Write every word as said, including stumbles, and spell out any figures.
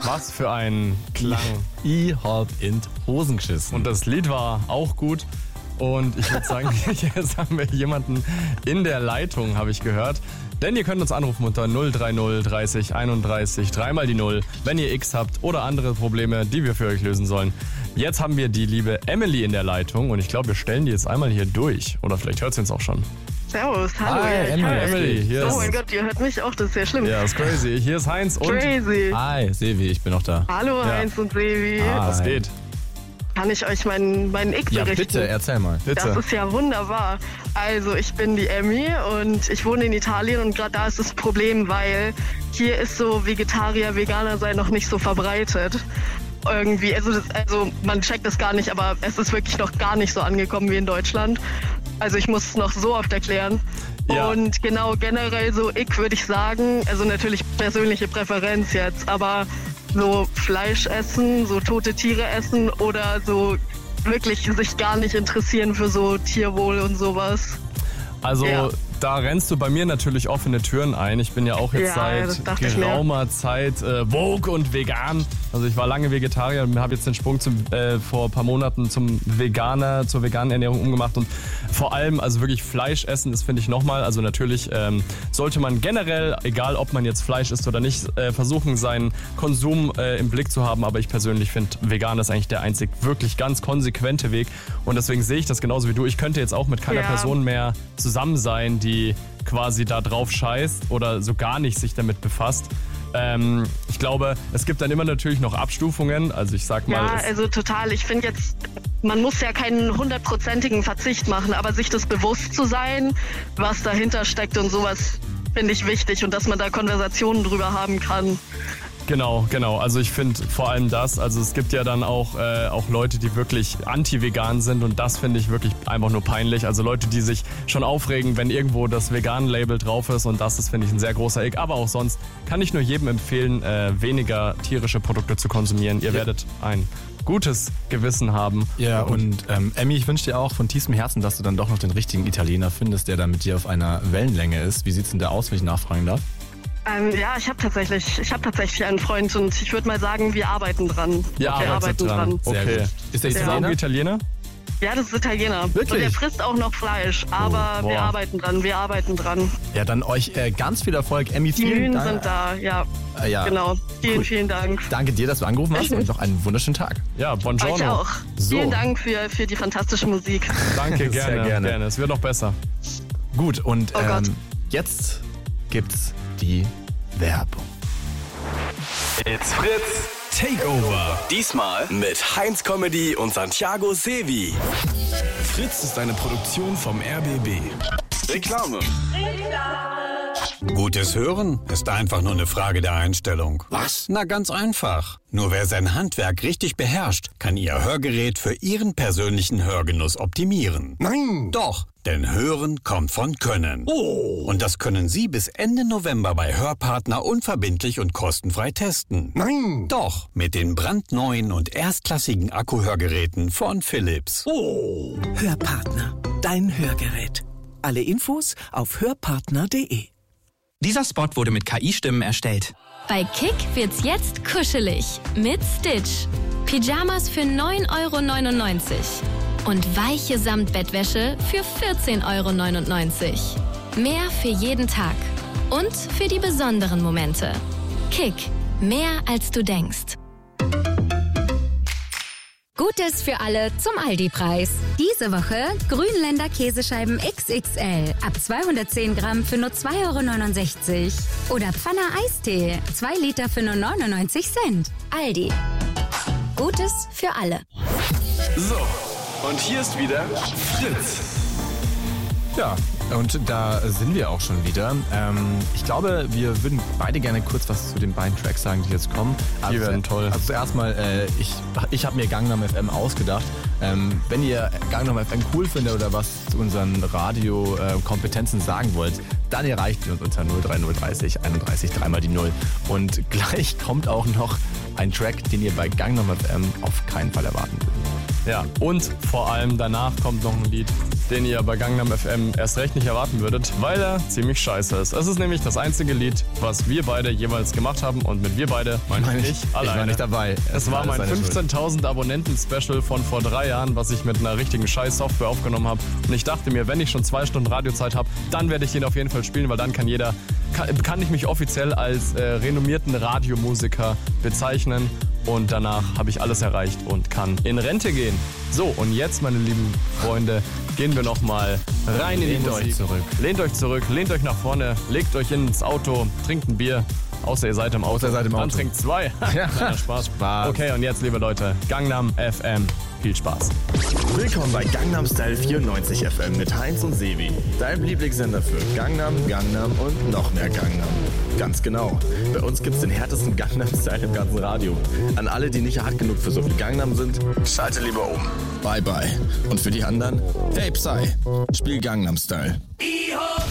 Was für ein Klang. Ich hab in die Hosen geschissen. Und das Lied war auch gut. Und ich würde sagen, jetzt haben wir jemanden in der Leitung, habe ich gehört. Denn ihr könnt uns anrufen unter null drei null dreißig einunddreißig, dreimal die Null, wenn ihr X habt oder andere Probleme, die wir für euch lösen sollen. Jetzt haben wir die liebe Emily in der Leitung und ich glaube, wir stellen die jetzt einmal hier durch. Oder vielleicht hört sie uns auch schon. Servus, hallo. Hi, ja, ich Emily. höre euch. Emily, hier Oh ist... mein Gott, ihr hört mich auch, das ist ja schlimm. Ja, ist crazy. Hier ist Heinz und... Crazy. Hi, Sevi, ich bin noch da. Hallo Ja. Heinz und Sevi. Ah. Was geht? Kann ich euch meinen, meinen Ick Ja, berichten? bitte, erzähl mal. Bitte. Das ist ja wunderbar. Also ich bin die Emmy und ich wohne in Italien und gerade da ist das Problem, weil hier ist so Vegetarier, Veganer sein noch nicht so verbreitet. Irgendwie, also, das, also man checkt das gar nicht, aber es ist wirklich noch gar nicht so angekommen wie in Deutschland. Also ich muss es noch so oft erklären. Ja. Und genau generell so Ick würde ich sagen, also natürlich persönliche Präferenz jetzt, aber so Fleisch essen, so tote Tiere essen oder so wirklich sich gar nicht interessieren für so Tierwohl und sowas. Also Ja. da rennst du bei mir natürlich offene Türen ein. Ich bin ja auch jetzt Ja, das seit dachte ich mir. geraumer Zeit äh, Vogue und vegan. Also ich war lange Vegetarier und habe jetzt den Sprung zum, äh, vor ein paar Monaten zum Veganer, zur veganen Ernährung umgemacht. Und vor allem, also wirklich Fleisch essen ist, finde ich, nochmal. Also natürlich ähm, sollte man generell, egal ob man jetzt Fleisch isst oder nicht, äh, versuchen, seinen Konsum äh, im Blick zu haben. Aber ich persönlich finde, vegan ist eigentlich der einzig wirklich ganz konsequente Weg. Und deswegen sehe ich das genauso wie du. Ich könnte jetzt auch mit keiner Ja. Person mehr zusammen sein, die quasi da drauf scheißt oder so gar nicht sich damit befasst. Ähm, ich glaube, es gibt dann immer natürlich noch Abstufungen. Also ich sag mal... Ja, es, also total. Ich finde jetzt, man muss ja keinen hundertprozentigen Verzicht machen, aber sich das bewusst zu sein, was dahinter steckt und sowas, finde ich wichtig und dass man da Konversationen drüber haben kann. Genau, genau. Also ich finde vor allem das, also es gibt ja dann auch, äh, auch Leute, die wirklich anti-vegan sind und das finde ich wirklich einfach nur peinlich. Also Leute, die sich schon aufregen, wenn irgendwo das Vegan-Label drauf ist und das ist, finde ich, ein sehr großer Ick. Aber auch sonst kann ich nur jedem empfehlen, äh, weniger tierische Produkte zu konsumieren. Ihr Ja. werdet ein gutes Gewissen haben. Ja, und ähm, Emmy, ich wünsche dir auch von tiefstem Herzen, dass du dann doch noch den richtigen Italiener findest, der dann mit dir auf einer Wellenlänge ist. Wie sieht's denn da aus, wenn ich nachfragen darf? Ähm, ja, ich habe tatsächlich, ich habe tatsächlich einen Freund und ich würde mal sagen, wir arbeiten dran. Ihr wir arbeitet arbeiten dran. Sehr Okay. gut. Ist der Ist das auch Italiener? ein Italiener? Ja, das ist Italiener. Wirklich? Und er frisst auch noch Fleisch, aber Oh, wir boah. arbeiten dran, wir arbeiten dran. Ja, dann euch äh, ganz viel Erfolg. Emmy, Die vielen Hühn Dank. sind da, ja, Äh, ja. genau. Vielen, Cool. vielen Dank. Danke dir, dass du angerufen hast und noch einen wunderschönen Tag. Ja, Euch buongiorno. auch. So. Vielen Dank für, für die fantastische Musik. Danke, Sehr gerne, gerne. gerne. Es wird noch besser. Gut, und Oh Gott. ähm, jetzt gibt's die Werbung. It's Fritz Takeover. Diesmal mit Heinz Comedy und Santiago Sevi. Fritz ist eine Produktion vom R B B. Reklame. Gutes Hören ist einfach nur eine Frage der Einstellung. Was? Na, ganz einfach. Nur wer sein Handwerk richtig beherrscht, kann Ihr Hörgerät für Ihren persönlichen Hörgenuss optimieren. Nein. Doch, denn Hören kommt von Können. Oh. Und das können Sie bis Ende November bei Hörpartner unverbindlich und kostenfrei testen. Nein. Doch, mit den brandneuen und erstklassigen Akkuhörgeräten von Philips. Oh. Hörpartner, dein Hörgerät. Alle Infos auf hörpartner punkt de. Dieser Spot wurde mit K I-Stimmen erstellt. Bei Kick wird's jetzt kuschelig mit Stitch. Pyjamas für neun Euro neunundneunzig und weiche Samtbettwäsche für vierzehn Euro neunundneunzig. Mehr für jeden Tag und für die besonderen Momente. Kick, mehr als du denkst. Gutes für alle zum Aldi-Preis. Diese Woche Grünländer Käsescheiben X X L ab zweihundertzehn Gramm für nur zwei Euro neunundsechzig. Oder Pfanner Eistee, zwei Liter für nur neunundneunzig Cent. Aldi. Gutes für alle. So, und hier ist wieder Fritz. Ja, und da sind wir auch schon wieder. Ähm, ich glaube, wir würden beide gerne kurz was zu den beiden Tracks sagen, die jetzt kommen. Die werden toll. Also zuerst mal, äh, ich, ich habe mir Gangnam F M ausgedacht. Ähm, wenn ihr Gangnam F M cool findet oder was zu unseren Radio-Kompetenzen sagen wollt, dann erreicht ihr uns unter null drei null dreißig einunddreißig dreimal die Null. Und gleich kommt auch noch ein Track, den ihr bei Gangnam F M auf keinen Fall erwarten würdet. Ja, und vor allem danach kommt noch ein Lied, den ihr bei Gangnam F M erst recht nicht erwarten würdet, weil er ziemlich scheiße ist. Es ist nämlich das einzige Lied, was wir beide jeweils gemacht haben und mit wir beide meine ich, ich alleine. Ich war nicht dabei. Es, es war mein fünfzehntausend Abonnenten-Special von vor drei Jahren, was ich mit einer richtigen Scheiß-Software aufgenommen habe. Und ich dachte mir, wenn ich schon zwei Stunden Radiozeit habe, dann werde ich den auf jeden Fall spielen, weil dann kann jeder, kann, kann ich mich offiziell als äh, renommierten Radiomusiker bezeichnen. Und danach habe ich alles erreicht und kann in Rente gehen. So, und jetzt, meine lieben Freunde, gehen wir nochmal rein in die Musik. Lehnt euch zurück. Lehnt euch zurück, lehnt euch nach vorne, legt euch ins Auto, trinkt ein Bier. Außer ihr seid im Auto. Außer ihr seid im Auto. Dann trinkt zwei. Ja. Kleiner Spaß. Spaß. Okay, und jetzt, liebe Leute, Gangnam F M. Viel Spaß. Willkommen bei Gangnam Style vierundneunzig F M mit Heinz und Sevi. Dein Lieblingssender für Gangnam, Gangnam und noch mehr Gangnam. Ganz genau. Bei uns gibt's den härtesten Gangnam Style im ganzen Radio. An alle, die nicht hart genug für so viel Gangnam sind, schalte lieber um. Bye bye. Und für die anderen, hey Psy, spiel Gangnam Style. Iho!